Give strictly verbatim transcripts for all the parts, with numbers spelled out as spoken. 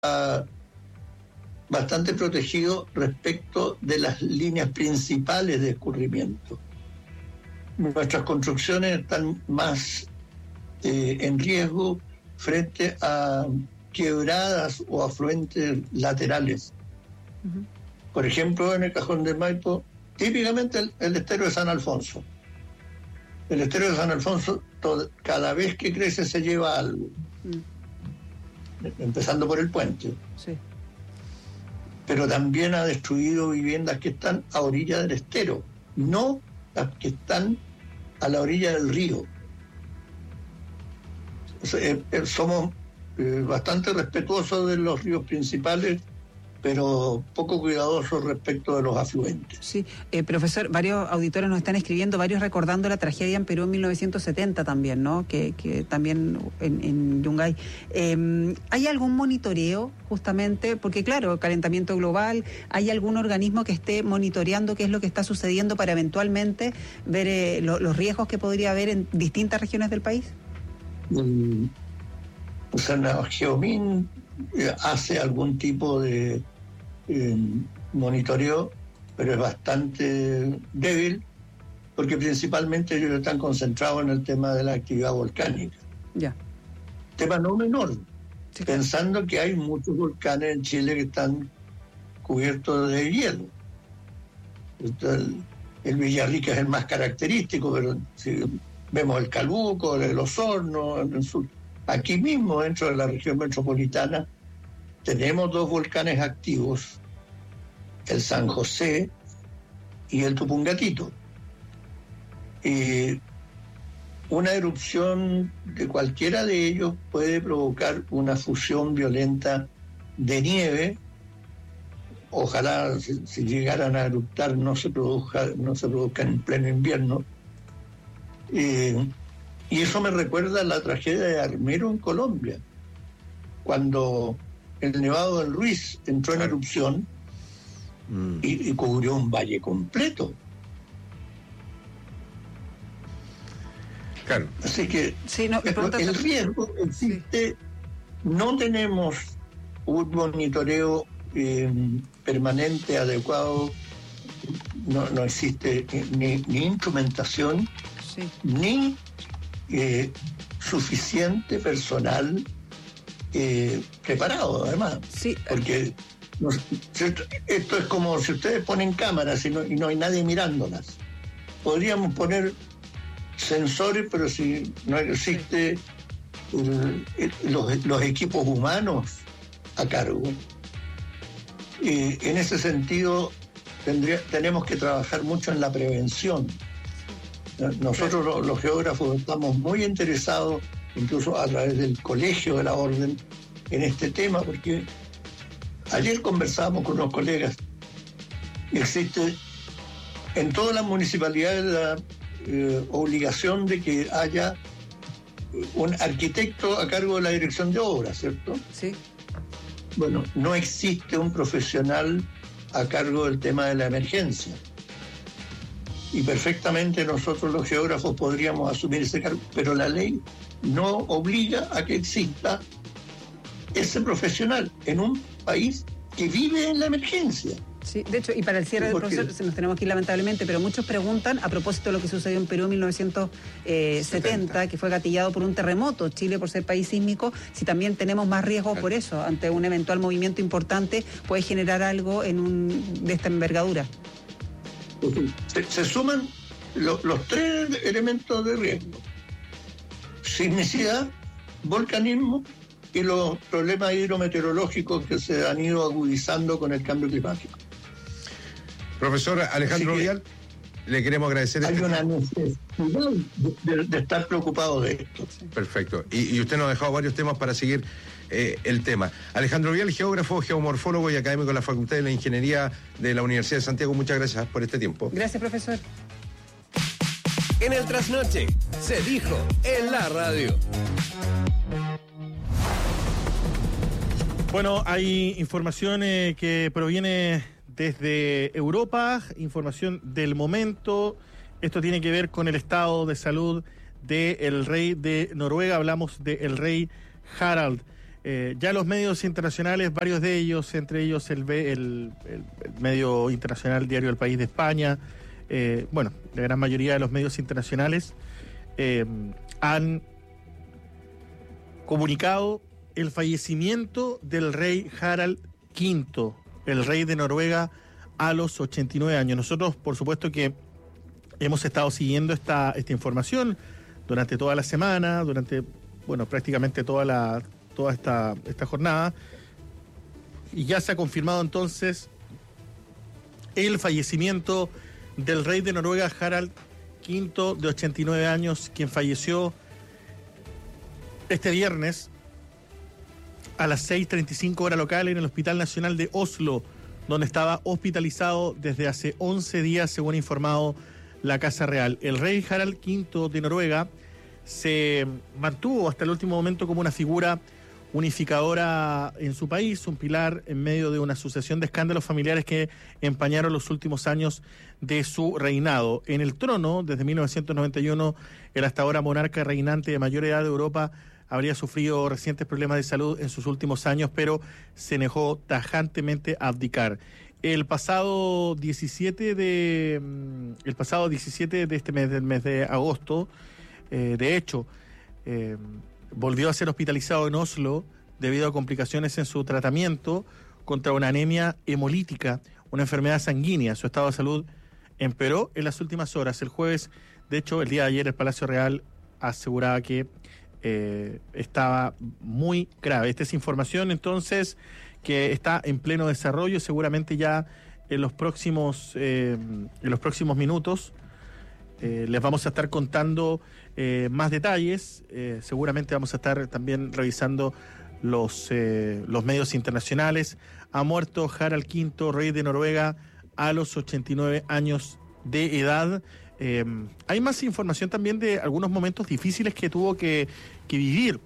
bastante protegido respecto de las líneas principales de escurrimiento. Nuestras construcciones están más eh, en riesgo frente a quebradas o afluentes laterales. Uh-huh. Por ejemplo, en el Cajón del Maipo, típicamente el, el estero de San Alfonso. El estero de San Alfonso, todo, cada vez que crece se lleva algo. Uh-huh. Empezando por el puente. Sí. Pero también ha destruido viviendas que están a orilla del estero, no las que están a la orilla del río. O sea, eh, eh, somos eh, bastante respetuosos de los ríos principales, pero poco cuidadosos respecto de los afluentes. Sí, eh, profesor, varios auditores nos están escribiendo, varios recordando la tragedia en Perú en mil novecientos setenta también, ¿no? Que, que también en, en Yungay. Eh, ¿Hay algún monitoreo justamente? Porque claro, calentamiento global, ¿hay algún organismo que esté monitoreando qué es lo que está sucediendo para eventualmente ver eh, lo, los riesgos que podría haber en distintas regiones del país? Mm, o sea, la Geomin eh, hace algún tipo de Eh, monitoreo, pero es bastante débil porque principalmente ellos están concentrados en el tema de la actividad volcánica. Ya. Tema no menor, sí, pensando que hay muchos volcanes en Chile que están cubiertos de hielo. El, el Villarrica es el más característico, pero si vemos el Calbuco, el Osorno, en el sur. Aquí mismo, dentro de la región metropolitana, tenemos dos volcanes activos, el San José y el Tupungatito. Y una erupción de cualquiera de ellos puede provocar una fusión violenta de nieve. Ojalá si, si llegaran a eruptar no se produzca, no se produzca en pleno invierno. Eh, y eso me recuerda a la tragedia de Armero en Colombia, cuando el Nevado del Ruiz entró en erupción mm. y, y cubrió un valle completo. Claro. Así que sí, no, el, el riesgo existe. Sí. No tenemos un monitoreo eh, permanente, adecuado. No, no existe ni, ni instrumentación, sí. ni eh, suficiente personal Eh, preparado, además, sí. porque no, esto es como si ustedes ponen cámaras y no, y no hay nadie mirándolas. Podríamos poner sensores, pero si no existe el, el, los, los equipos humanos a cargo. Y en ese sentido tendría, tenemos que trabajar mucho en la prevención. Nosotros los, los geógrafos estamos muy interesados, incluso a través del Colegio de la Orden, en este tema, porque ayer conversábamos con unos colegas. Existe en todas las municipalidades la eh, obligación de que haya un arquitecto a cargo de la dirección de obras, ¿cierto? Sí. Bueno, no existe un profesional a cargo del tema de la emergencia. Y perfectamente nosotros los geógrafos podríamos asumir ese cargo, pero la ley no obliga a que exista ese profesional en un país que vive en la emergencia. Sí, de hecho, y para el cierre del profesor, nos tenemos que ir lamentablemente, pero muchos preguntan, a propósito de lo que sucedió en Perú en mil novecientos setenta, que fue gatillado por un terremoto, Chile por ser país sísmico, si también tenemos más riesgo por eso, ante un eventual movimiento importante, puede generar algo en un de esta envergadura. Se, se suman lo, los tres elementos de riesgo: sismicidad, volcanismo y los problemas hidrometeorológicos que se han ido agudizando con el cambio climático. Profesor Alejandro Vial, le queremos agradecer. Hay este una necesidad de, de estar preocupado de esto. Perfecto. Y, y usted nos ha dejado varios temas para seguir eh, el tema. Alejandro Vial, geógrafo, geomorfólogo y académico de la Facultad de la Ingeniería de la Universidad de Santiago. Muchas gracias por este tiempo. Gracias, profesor. En el trasnoche se dijo en la radio. Bueno, hay información eh, que proviene desde Europa, información del momento. Esto tiene que ver con el estado de salud del rey de Noruega. Hablamos del rey Harald. Eh, ya los medios internacionales, varios de ellos, entre ellos el, el, el, el medio internacional Diario del País de España, eh, bueno, la gran mayoría de los medios internacionales eh, han comunicado el fallecimiento del rey Harald quinto, el rey de Noruega, a los ochenta y nueve años. Nosotros, por supuesto que hemos estado siguiendo esta, esta información durante toda la semana, durante, bueno, prácticamente toda la toda esta, esta jornada, y ya se ha confirmado entonces el fallecimiento del rey de Noruega, Harald quinto, de ochenta y nueve años, quien falleció este viernes a las seis treinta y cinco hora local en el Hospital Nacional de Oslo, donde estaba hospitalizado desde hace once días, según ha informado la Casa Real. El rey Harald quinto de Noruega se mantuvo hasta el último momento como una figura unificadora en su país, un pilar en medio de una sucesión de escándalos familiares que empañaron los últimos años de su reinado. En el trono, desde mil novecientos noventa y uno, el hasta ahora monarca reinante de mayor edad de Europa habría sufrido recientes problemas de salud en sus últimos años, pero se negó tajantemente a abdicar. El pasado diecisiete de el pasado diecisiete de este mes, del mes de agosto, eh, de hecho, eh, volvió a ser hospitalizado en Oslo debido a complicaciones en su tratamiento contra una anemia hemolítica, una enfermedad sanguínea. Su estado de salud empeoró en las últimas horas. El jueves, de hecho, el día de ayer, el Palacio Real aseguraba que eh, estaba muy grave. Esta es información, entonces, que está en pleno desarrollo. Seguramente ya en los próximos, eh, en los próximos minutos eh, les vamos a estar contando Eh, más detalles. Eh, seguramente vamos a estar también revisando los, eh, los medios internacionales. Ha muerto Harald quinto, rey de Noruega, a los ochenta y nueve años de edad. Eh, hay más información también de algunos momentos difíciles que tuvo que, que vivir,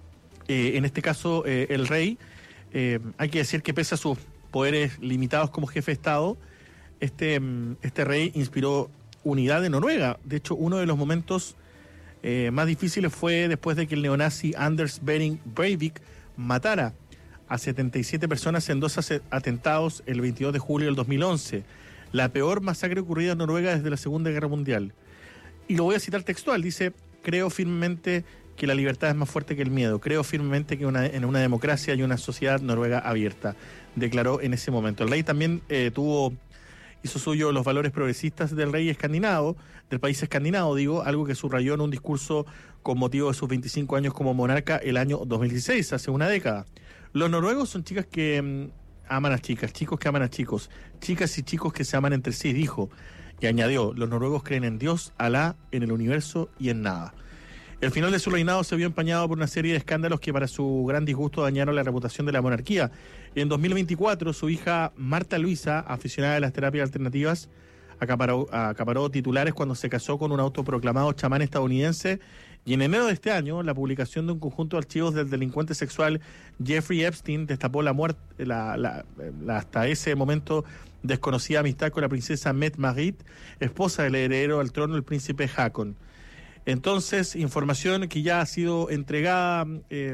eh, en este caso eh, el rey. Eh, hay que decir que pese a sus poderes limitados como jefe de Estado, este, este rey inspiró unidad en Noruega. De hecho, uno de los momentos Eh, más difíciles fue después de que el neonazi Anders Behring Breivik matara a setenta y siete personas en dos atentados el veintidós de julio del dos mil once, la peor masacre ocurrida en Noruega desde la Segunda Guerra Mundial. Y lo voy a citar textual, dice: creo firmemente que la libertad es más fuerte que el miedo, creo firmemente que una, en una democracia y una sociedad noruega abierta, declaró en ese momento. El rey también eh, tuvo... hizo suyo los valores progresistas del rey escandinavo, del país escandinavo, digo, algo que subrayó en un discurso con motivo de sus veinticinco años como monarca el año dos mil dieciséis, hace una década. Los noruegos son chicas que mmm, aman a chicas, chicos que aman a chicos, chicas y chicos que se aman entre sí, dijo, y añadió: los noruegos creen en Dios, Alá, en el universo y en nada. El final de su reinado se vio empañado por una serie de escándalos que, para su gran disgusto, dañaron la reputación de la monarquía. En dos mil veinticuatro, su hija Marta Luisa, aficionada a las terapias alternativas, acaparó, acaparó titulares cuando se casó con un autoproclamado chamán estadounidense. Y en enero de este año, la publicación de un conjunto de archivos del delincuente sexual Jeffrey Epstein destapó la muerte, la, la, la hasta ese momento desconocida amistad con la princesa Mette Marit, esposa del heredero al trono, el príncipe Haakon. Entonces, información que ya ha sido entregada eh,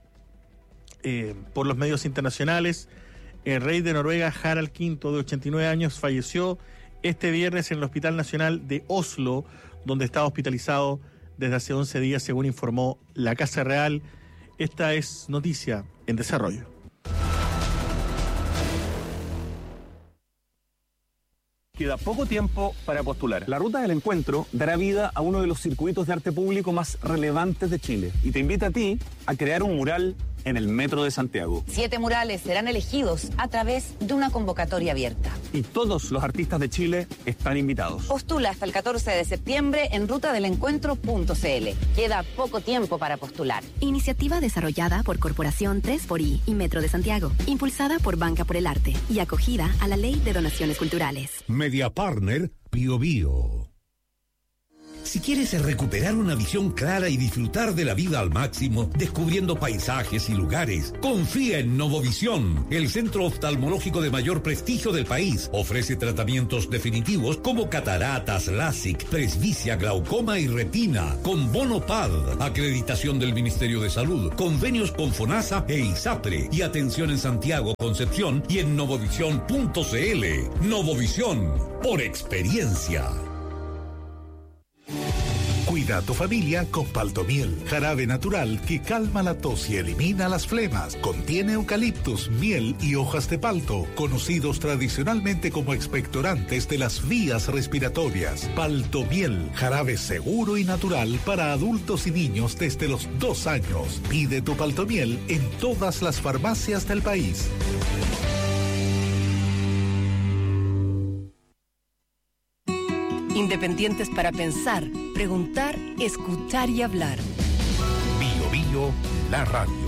eh, por los medios internacionales. El rey de Noruega, Harald quinto, de ochenta y nueve años, falleció este viernes en el Hospital Nacional de Oslo, donde estaba hospitalizado desde hace once días, según informó la Casa Real. Esta es noticia en desarrollo. Queda poco tiempo para postular. La Ruta del Encuentro dará vida a uno de los circuitos de arte público más relevantes de Chile y te invita a ti a crear un mural en el Metro de Santiago. Siete murales serán elegidos a través de una convocatoria abierta. Y todos los artistas de Chile están invitados. Postula hasta el catorce de septiembre en ruta del encuentro punto c l. Queda poco tiempo para postular. Iniciativa desarrollada por Corporación tres por I y Metro de Santiago, impulsada por Banca por el Arte y acogida a la Ley de Donaciones Culturales. Media Partner Bio Bio. Si quieres recuperar una visión clara y disfrutar de la vida al máximo, descubriendo paisajes y lugares, confía en Novovisión, el centro oftalmológico de mayor prestigio del país. Ofrece tratamientos definitivos como cataratas, LASIK, presbicia, glaucoma y retina, con bono P A D, acreditación del Ministerio de Salud, convenios con FONASA e ISAPRE, y atención en Santiago, Concepción y en novovisión punto c l. Novovisión, por experiencia. Cuida a tu familia con Paltomiel, jarabe natural que calma la tos y elimina las flemas. Contiene eucaliptus, miel y hojas de palto, conocidos tradicionalmente como expectorantes de las vías respiratorias. Paltomiel, jarabe seguro y natural para adultos y niños desde los dos años. Pide tu Paltomiel en todas las farmacias del país. Independientes para pensar, preguntar, escuchar y hablar. Bio Bio, la radio.